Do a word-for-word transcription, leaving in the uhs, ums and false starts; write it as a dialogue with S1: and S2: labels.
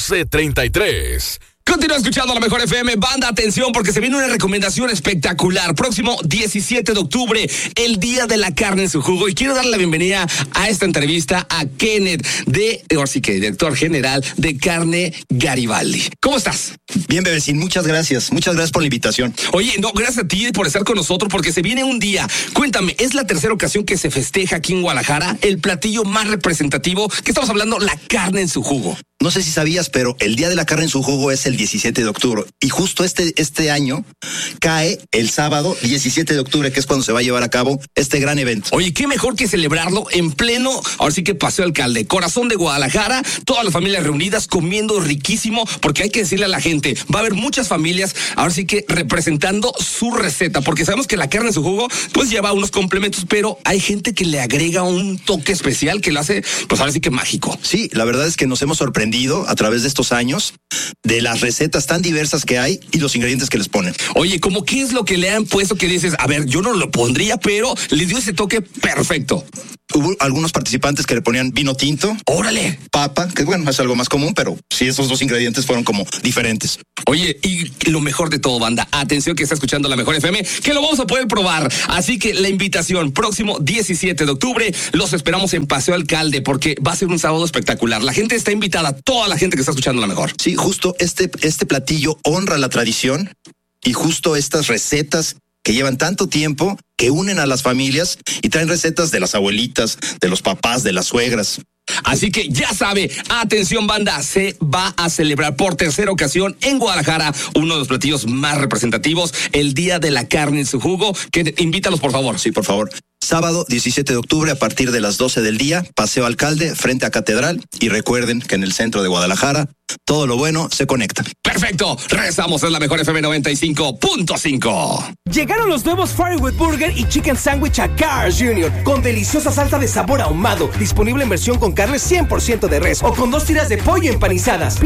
S1: doce treinta y tres.
S2: Continúa escuchando la mejor F M. Banda, atención, porque se viene una recomendación espectacular. Próximo diecisiete de octubre, el Día de la Carne en su Jugo. Y quiero darle la bienvenida a esta entrevista a Kenneth, de, ahora sí que, director general de Carne Garibaldi. ¿Cómo estás?
S3: Bien, Bebecín, muchas gracias. Muchas gracias por la invitación.
S2: Oye, no, gracias a ti por estar con nosotros, porque se viene un día. Cuéntame, es la tercera ocasión que se festeja aquí en Guadalajara el platillo más representativo, que estamos hablando, la carne en su jugo.
S3: No sé si sabías, pero el Día de la Carne en su Jugo es el diecisiete de octubre. Y justo este, este año cae el sábado diecisiete de octubre, que es cuando se va a llevar a cabo este gran evento.
S2: Oye, qué mejor que celebrarlo en pleno, ahora sí que Paseo Alcalde, corazón de Guadalajara, todas las familias reunidas comiendo riquísimo, porque hay que decirle a la gente, va a haber muchas familias, ahora sí que representando su receta, porque sabemos que la carne en su jugo, pues lleva unos complementos, pero hay gente que le agrega un toque especial que lo hace, pues ahora sí que mágico.
S3: Sí, la verdad es que nos hemos sorprendido a través de estos años de las recetas tan diversas que hay y los ingredientes que les ponen.
S2: Oye, ¿cómo qué es lo que le han puesto que dices, a ver, yo no lo pondría, pero les dio ese toque perfecto?
S3: Hubo algunos participantes que le ponían vino tinto.
S2: ¡Órale!
S3: Papa, que bueno, es algo más común, pero sí, esos dos ingredientes fueron como diferentes.
S2: Oye, y lo mejor de todo, banda, atención que está escuchando la mejor F M, que lo vamos a poder probar. Así que la invitación, próximo diecisiete de octubre, los esperamos en Paseo Alcalde, porque va a ser un sábado espectacular. La gente está invitada, toda la gente que está escuchando la mejor.
S3: Sí, justo este, este platillo honra la tradición y justo estas recetas que llevan tanto tiempo, que unen a las familias y traen recetas de las abuelitas, de los papás, de las suegras.
S2: Así que ya sabe, atención banda, se va a celebrar por tercera ocasión en Guadalajara uno de los platillos más representativos, el Día de la Carne en su Jugo, que invítalos por favor.
S3: Sí, por favor. Sábado diecisiete de octubre a partir de las doce del día, Paseo Alcalde, frente a Catedral, y recuerden que en el centro de Guadalajara todo lo bueno se conecta.
S2: Perfecto, regresamos, es la mejor F M noventa y cinco punto cinco.
S4: Llegaron los nuevos Firewood Burger y Chicken Sandwich a Carl's junior con deliciosa salsa de sabor ahumado, disponible en versión con carne cien por ciento de res o con dos tiras de pollo empanizadas.